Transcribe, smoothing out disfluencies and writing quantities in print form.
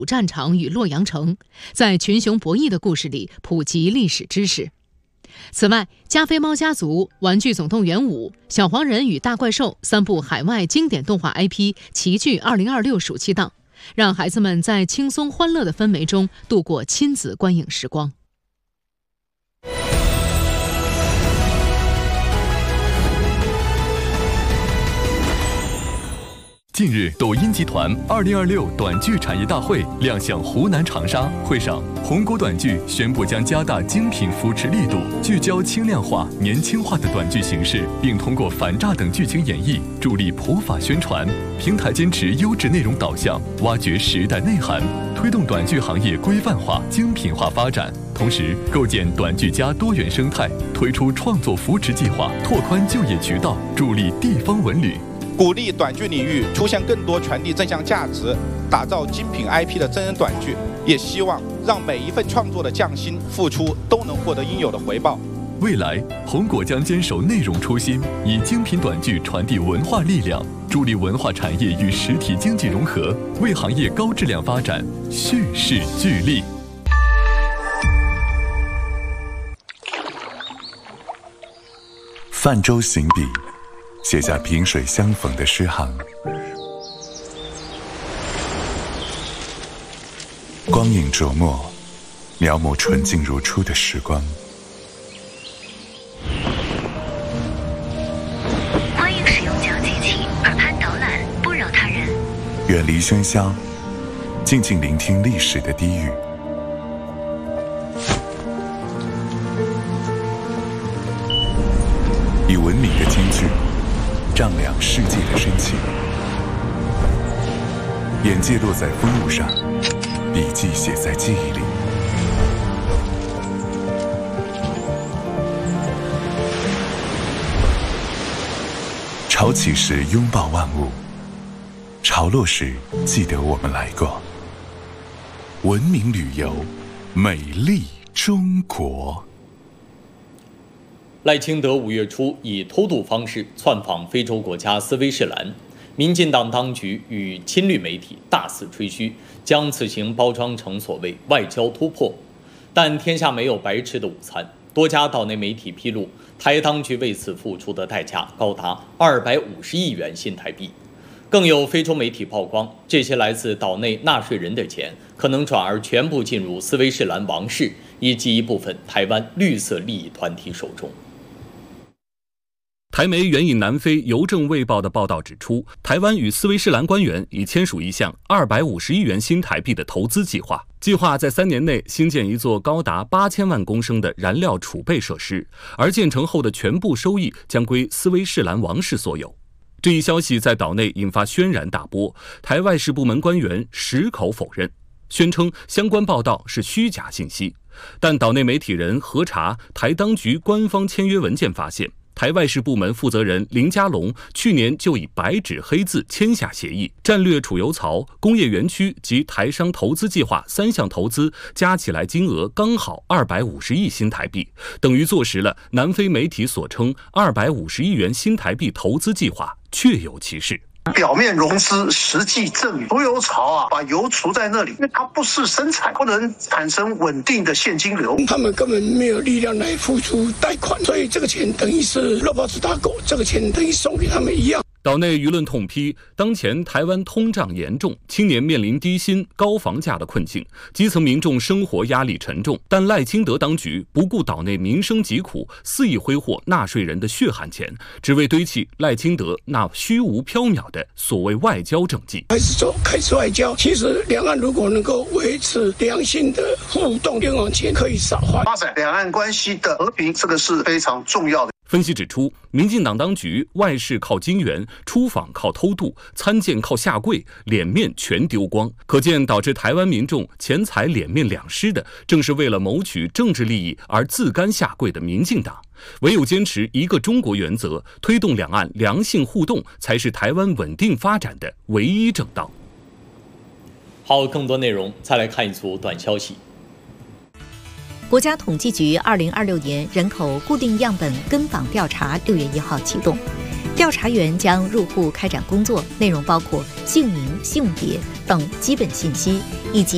战场与洛阳城，在群雄博弈的故事里普及历史知识。此外，加菲猫家族、玩具总动员5、小黄人与大怪兽3部海外经典动画 IP 齐聚2026暑期档，让孩子们在轻松欢乐的氛围中度过亲子观影时光。 近日，抖音集团2026短剧产业大会亮相湖南长沙。会上，红果短剧宣布将加大精品扶持力度，聚焦轻量化、年轻化的短剧形式，并通过反诈等剧情演绎，助力普法宣传。平台坚持优质内容导向，挖掘时代内涵，推动短剧行业规范化、精品化发展。同时，构建短剧加多元生态，推出创作扶持计划，拓宽就业渠道，助力地方文旅。 鼓励短剧领域出现更多传递正向价值、打造精品 IP 的真人短剧，也希望让每一份创作的匠心付出都能获得应有的回报。 未来，红果将坚守内容初心，以精品短剧传递文化力量，助力文化产业与实体经济融合，为行业高质量发展蓄势聚力。 泛舟行笔，写下萍水相逢的诗行。光影琢磨，描摹纯净如初的时光。 欢迎使用讲机器，耳畔导览，不扰他人。 远离喧嚣，静静聆听历史的低语。以文明的艰巨丈量世界的深情，眼界落在风物上，笔记写在记忆里。潮起时拥抱万物，潮落时记得我们来过。文明旅游，美丽中国。 赖清德5月初以偷渡方式窜访非洲国家斯威士兰，民进党当局与亲绿媒体大肆吹嘘，将此行包装成所谓外交突破。但天下没有白吃的午餐，多家岛内媒体披露，台当局为此付出的代价高达250亿元新台币。更有非洲媒体曝光，这些来自岛内纳税人的钱，可能转而全部进入斯威士兰王室以及一部分台湾绿色利益团体手中。 台媒援引南非邮政卫报的报道指出，台湾与斯威士兰官员已签署一项250亿元新台币的投资计划，计划在3年内兴建一座高达8000万公升的燃料储备设施，而建成后的全部收益将归斯威士兰王室所有。这一消息在岛内引发轩然大波，台外事部门官员矢口否认，宣称相关报道是虚假信息。但岛内媒体人核查台当局官方签约文件发现，台外事部门负责人林佳龙去年就以白纸黑字签下协议，战略储油槽、工业园区及台商投资计划3项投资加起来金额刚好250亿新台币，等于坐实了南非媒体所称250亿元新台币投资计划确有其事。 表面融资，实际赠与。储油槽把油储在那里，因为它不是生产，不能产生稳定的现金流。 他们根本没有力量来付出贷款，所以这个钱等于是肉包子打狗，这个钱等于送给他们一样。 岛内舆论痛批，当前台湾通胀严重，青年面临低薪、高房价的困境，基层民众生活压力沉重。但赖清德当局不顾岛内民生疾苦，肆意挥霍纳税人的血汗钱，只为堆砌赖清德那虚无缥缈的所谓外交政绩。 还是说开始外交，其实两岸如果能够维持良性的互动，冤枉钱可以少花。 发展两岸关系的和平，这个是非常重要的。 分析指出，民进党当局外事靠金援，出访靠偷渡，参见靠下跪，脸面全丢光。可见导致台湾民众钱财脸面两失的，正是为了谋取政治利益而自甘下跪的民进党。唯有坚持一个中国原则，推动两岸良性互动，才是台湾稳定发展的唯一正道。 好，更多内容再来看一组短消息。 国家统计局2026年人口固定样本跟访调查6月1号启动，调查员将入户开展工作，内容包括姓名、性别等基本信息，以及